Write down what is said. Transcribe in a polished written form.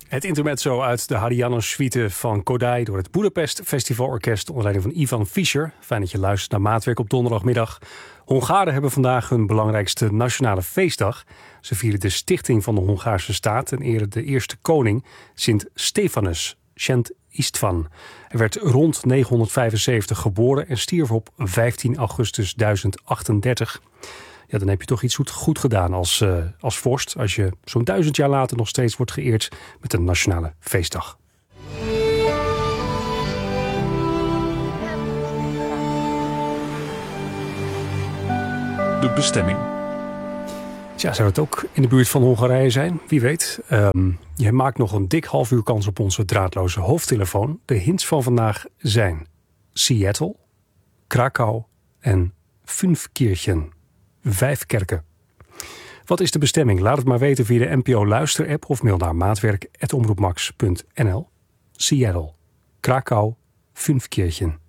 Het intermezzo uit de Harianna-suite van Kodály door het Budapest Festivalorkest onder leiding van Ivan Fischer. Fijn dat je luistert naar Maatwerk op donderdagmiddag. Hongaren hebben vandaag hun belangrijkste nationale feestdag. Ze vieren de stichting van de Hongaarse staat en eren de eerste koning, Sint Stefanus, Szent István. Hij werd rond 975 geboren en stierf op 15 augustus 1038. Ja, dan heb je toch iets goed gedaan als vorst, als je zo'n 1000 jaar later nog steeds wordt geëerd met een nationale feestdag. De bestemming. Tja, zou het ook in de buurt van Hongarije zijn? Wie weet. Je maakt nog een dik half uur kans op onze draadloze hoofdtelefoon. De hints van vandaag zijn Seattle, Krakau en Fünfkirchen. 5 kerken. Wat is de bestemming? Laat het maar weten via de NPO Luister-app of mail naar maatwerk@omroepmax.nl. Seattle, Krakau, Fünfkirchen.